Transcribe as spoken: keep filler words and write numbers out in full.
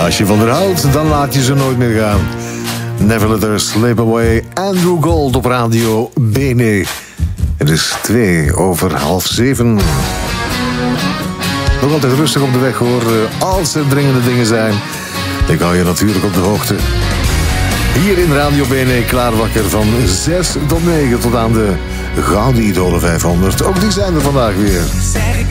Als je van haar houdt, dan laat je ze nooit meer gaan. Never Let Her Slip Away. Andrew Gold op Radio Bene. Het is twee over half zeven. Nog altijd rustig op de weg hoor. Als er dringende dingen zijn, ik hou je natuurlijk op de hoogte. Hier in Radio Bene, klaarwakker van zes tot negen tot aan de Gouden Idolen vijfhonderd. Ook die zijn er vandaag weer. Zeg ik